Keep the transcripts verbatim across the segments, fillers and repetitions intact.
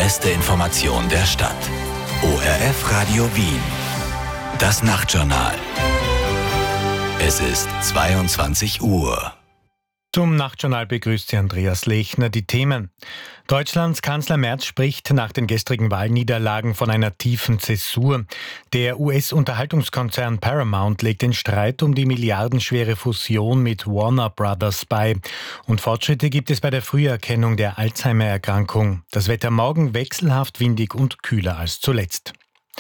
beste Information der Stadt. O R F Radio Wien. Das Nachtjournal. Es ist zweiundzwanzig Uhr. Zum Nachtjournal begrüßt Sie Andreas Lechner. Die Themen. Deutschlands Kanzler Merz spricht nach den gestrigen Wahlniederlagen von einer tiefen Zäsur. Der U S-Unterhaltungskonzern Paramount legt den Streit um die milliardenschwere Fusion mit Warner Brothers bei. Und Fortschritte gibt es bei der Früherkennung der Alzheimer-Erkrankung. Das Wetter morgen wechselhaft windig und kühler als zuletzt.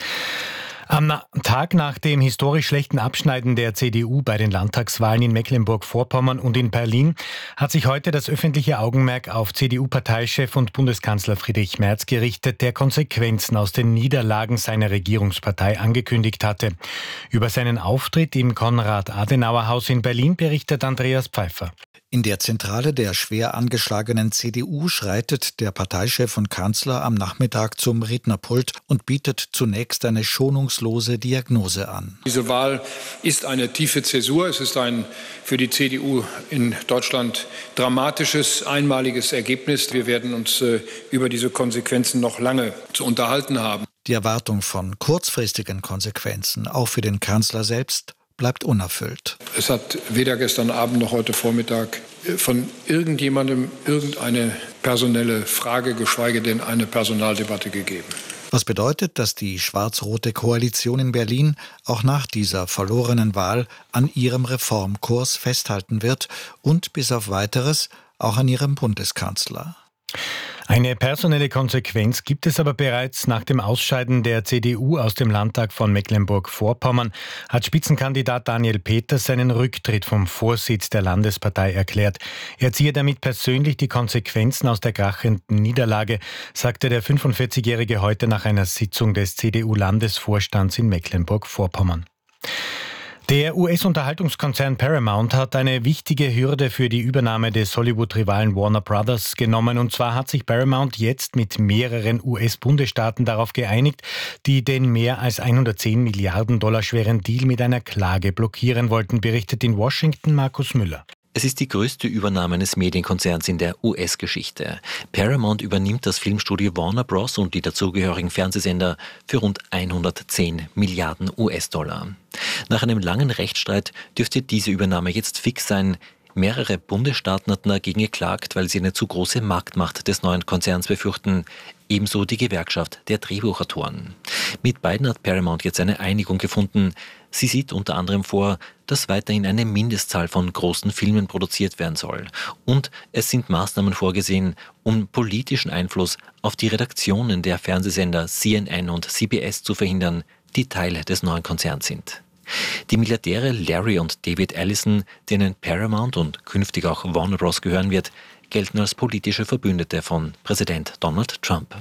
Am Tag nach dem historisch schlechten Abschneiden der C D U bei den Landtagswahlen in Mecklenburg-Vorpommern und in Berlin hat sich heute das öffentliche Augenmerk auf C D U-Parteichef und Bundeskanzler Friedrich Merz gerichtet, der Konsequenzen aus den Niederlagen seiner Regierungspartei angekündigt hatte. Über seinen Auftritt im Konrad-Adenauer-Haus in Berlin berichtet Andreas Pfeiffer. In der Zentrale der schwer angeschlagenen C D U schreitet der Parteichef und Kanzler am Nachmittag zum Rednerpult und bietet zunächst eine schonungslose Diagnose an. Diese Wahl ist eine tiefe Zäsur. Es ist ein für die C D U in Deutschland dramatisches, einmaliges Ergebnis. Wir werden uns äh, über diese Konsequenzen noch lange zu unterhalten haben. Die Erwartung von kurzfristigen Konsequenzen, auch für den Kanzler selbst, bleibt unerfüllt. Es hat weder gestern Abend noch heute Vormittag von irgendjemandem irgendeine personelle Frage, geschweige denn eine Personaldebatte gegeben. Was bedeutet, dass die schwarz-rote Koalition in Berlin auch nach dieser verlorenen Wahl an ihrem Reformkurs festhalten wird und bis auf Weiteres auch an ihrem Bundeskanzler. Eine personelle Konsequenz gibt es aber bereits. Nach dem Ausscheiden der C D U aus dem Landtag von Mecklenburg-Vorpommern hat Spitzenkandidat Daniel Peters seinen Rücktritt vom Vorsitz der Landespartei erklärt. Er ziehe damit persönlich die Konsequenzen aus der krachenden Niederlage, sagte der fünfundvierzigjährige heute nach einer Sitzung des C D U-Landesvorstands in Mecklenburg-Vorpommern. Der U S-Unterhaltungskonzern Paramount hat eine wichtige Hürde für die Übernahme des Hollywood-Rivalen Warner Brothers genommen. Und zwar hat sich Paramount jetzt mit mehreren U S-Bundesstaaten darauf geeinigt, die den mehr als hundertzehn Milliarden Dollar schweren Deal mit einer Klage blockieren wollten, berichtet in Washington Markus Müller. Es ist die größte Übernahme eines Medienkonzerns in der U S-Geschichte. Paramount übernimmt das Filmstudio Warner Bros. Und die dazugehörigen Fernsehsender für rund hundertzehn Milliarden U S-Dollar. Nach einem langen Rechtsstreit dürfte diese Übernahme jetzt fix sein. Mehrere Bundesstaaten hatten dagegen geklagt, weil sie eine zu große Marktmacht des neuen Konzerns befürchten. Ebenso die Gewerkschaft der Drehbuchautoren. Mit beiden hat Paramount jetzt eine Einigung gefunden. Sie sieht unter anderem vor, dass weiterhin eine Mindestzahl von großen Filmen produziert werden soll. Und es sind Maßnahmen vorgesehen, um politischen Einfluss auf die Redaktionen der Fernsehsender C N N und C B S zu verhindern, die Teil des neuen Konzerns sind. Die Milliardäre Larry und David Ellison, denen Paramount und künftig auch Warner Bros. Gehören wird, gelten als politische Verbündete von Präsident Donald Trump.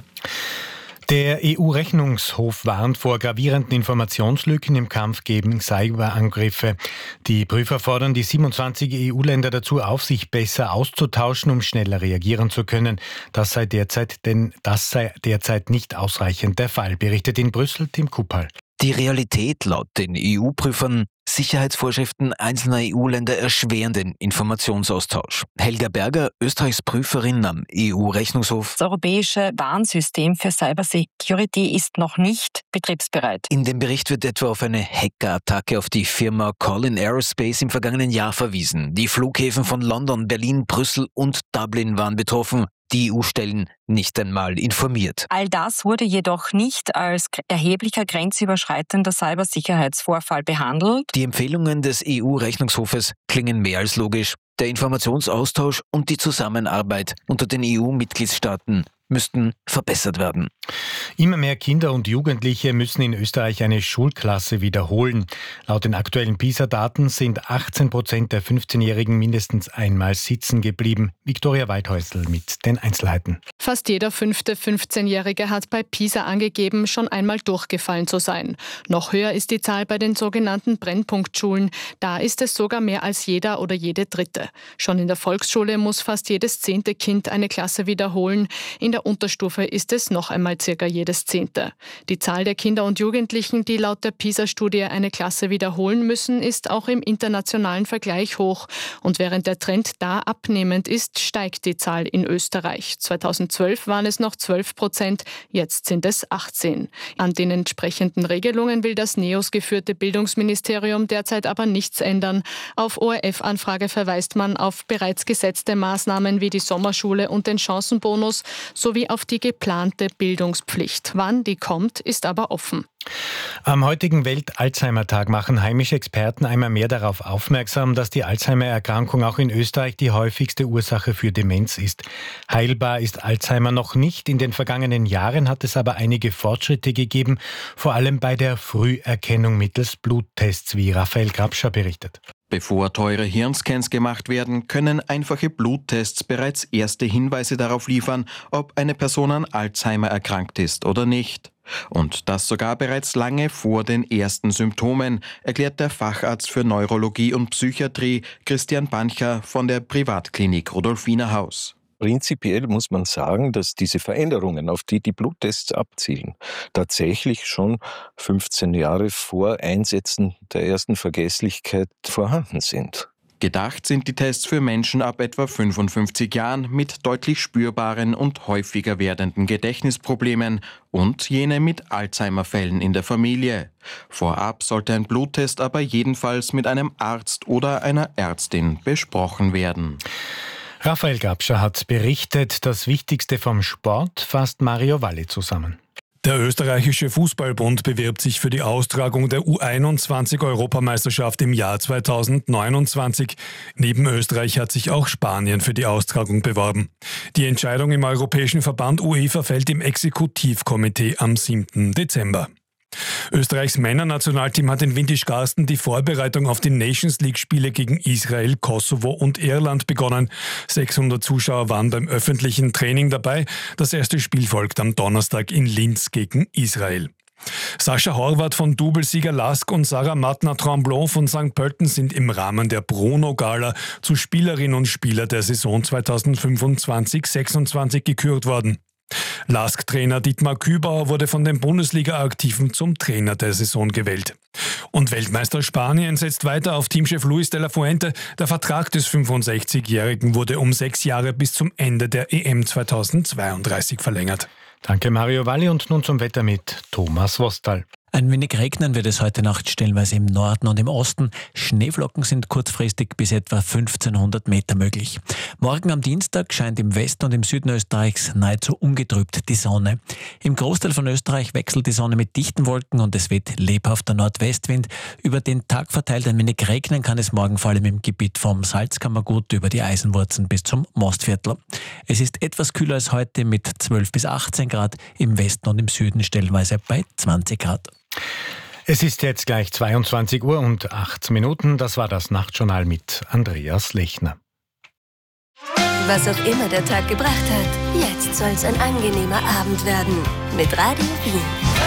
Der E U-Rechnungshof warnt vor gravierenden Informationslücken im Kampf gegen Cyberangriffe. Die Prüfer fordern die siebenundzwanzig E U-Länder dazu auf, sich besser auszutauschen, um schneller reagieren zu können. Das sei derzeit, denn das sei derzeit nicht ausreichend der Fall, berichtet in Brüssel Tim Kuppal. Die Realität laut den E U-Prüfern: Sicherheitsvorschriften einzelner E U-Länder erschweren den Informationsaustausch. Helga Berger, Österreichs Prüferin am E U-Rechnungshof. Das europäische Warnsystem für Cybersecurity ist noch nicht betriebsbereit. In dem Bericht wird etwa auf eine Hackerattacke auf die Firma Collin Aerospace im vergangenen Jahr verwiesen. Die Flughäfen von London, Berlin, Brüssel und Dublin waren betroffen. Die E U-Stellen nicht einmal informiert. All das wurde jedoch nicht als erheblicher grenzüberschreitender Cybersicherheitsvorfall behandelt. Die Empfehlungen des E U-Rechnungshofes klingen mehr als logisch. Der Informationsaustausch und die Zusammenarbeit unter den E U-Mitgliedstaaten müssten verbessert werden. Immer mehr Kinder und Jugendliche müssen in Österreich eine Schulklasse wiederholen. Laut den aktuellen PISA-Daten sind achtzehn Prozent der fünfzehnjährigen mindestens einmal sitzen geblieben. Viktoria Weidhäusl mit den Einzelheiten. Fast jeder fünfte fünfzehnjährige hat bei PISA angegeben, schon einmal durchgefallen zu sein. Noch höher ist die Zahl bei den sogenannten Brennpunktschulen. Da ist es sogar mehr als jeder oder jede dritte. Schon in der Volksschule muss fast jedes zehnte Kind eine Klasse wiederholen. In der Unterstufe ist es noch einmal circa jedes jedes Zehnte. Die Zahl der Kinder und Jugendlichen, die laut der PISA-Studie eine Klasse wiederholen müssen, ist auch im internationalen Vergleich hoch. Und während der Trend da abnehmend ist, steigt die Zahl in Österreich. zweitausendzwölf waren es noch zwölf Prozent, jetzt sind es achtzehn. An den entsprechenden Regelungen will das NEOS geführte Bildungsministerium derzeit aber nichts ändern. Auf O R F-Anfrage verweist man auf bereits gesetzte Maßnahmen wie die Sommerschule und den Chancenbonus sowie auf die geplante Bildungspflicht. Wann die kommt, ist aber offen. Am heutigen Welt-Alzheimer-Tag machen heimische Experten einmal mehr darauf aufmerksam, dass die Alzheimer-Erkrankung auch in Österreich die häufigste Ursache für Demenz ist. Heilbar ist Alzheimer noch nicht. In den vergangenen Jahren hat es aber einige Fortschritte gegeben, vor allem bei der Früherkennung mittels Bluttests, wie Raphael Grabscher berichtet. Bevor teure Hirnscans gemacht werden, können einfache Bluttests bereits erste Hinweise darauf liefern, ob eine Person an Alzheimer erkrankt ist oder nicht. Und das sogar bereits lange vor den ersten Symptomen, erklärt der Facharzt für Neurologie und Psychiatrie Christian Bancher von der Privatklinik Rudolfinerhaus. Prinzipiell muss man sagen, dass diese Veränderungen, auf die die Bluttests abzielen, tatsächlich schon fünfzehn Jahre vor Einsetzen der ersten Vergesslichkeit vorhanden sind. Gedacht sind die Tests für Menschen ab etwa fünfundfünfzig Jahren mit deutlich spürbaren und häufiger werdenden Gedächtnisproblemen und jene mit Alzheimer-Fällen in der Familie. Vorab sollte ein Bluttest aber jedenfalls mit einem Arzt oder einer Ärztin besprochen werden. Raphael Grabscher hat berichtet, das Wichtigste vom Sport fasst Mario Valli zusammen. Der österreichische Fußballbund bewirbt sich für die Austragung der U einundzwanzig-Europameisterschaft im Jahr zweitausendneunundzwanzig. Neben Österreich hat sich auch Spanien für die Austragung beworben. Die Entscheidung im Europäischen Verband UEFA fällt im Exekutivkomitee am siebten Dezember. Österreichs Männernationalteam hat in Windischgarsten die Vorbereitung auf die Nations-League-Spiele gegen Israel, Kosovo und Irland begonnen. sechshundert Zuschauer waren beim öffentlichen Training dabei. Das erste Spiel folgt am Donnerstag in Linz gegen Israel. Sascha Horvath von Doublesieger Lask und Sarah Matna-Tremblon von Sankt Pölten sind im Rahmen der Bruno-Gala zu Spielerinnen und Spieler der Saison zweitausendfünfundzwanzig sechsundzwanzig gekürt worden. Lask-Trainer Dietmar Kübauer wurde von den Bundesliga-Aktiven zum Trainer der Saison gewählt. Und Weltmeister Spanien setzt weiter auf Teamchef Luis de la Fuente. Der Vertrag des fünfundsechzigjährigen wurde um sechs Jahre bis zum Ende der E M zweitausendzweiunddreißig verlängert. Danke Mario Valli und nun zum Wetter mit Thomas Wostal. Ein wenig regnen wird es heute Nacht stellenweise im Norden und im Osten. Schneeflocken sind kurzfristig bis etwa fünfzehnhundert Meter möglich. Morgen am Dienstag scheint im Westen und im Süden Österreichs nahezu ungetrübt die Sonne. Im Großteil von Österreich wechselt die Sonne mit dichten Wolken und es weht lebhafter Nordwestwind. Über den Tag verteilt ein wenig regnen kann es morgen vor allem im Gebiet vom Salzkammergut über die Eisenwurzen bis zum Mostviertel. Es ist etwas kühler als heute mit zwölf bis achtzehn Grad, im Westen und im Süden stellenweise bei zwanzig Grad. Es ist jetzt gleich zweiundzwanzig Uhr und acht Minuten. Das war das Nachtjournal mit Andreas Lechner. Was auch immer der Tag gebracht hat, jetzt soll's ein angenehmer Abend werden. Mit Radio Wien.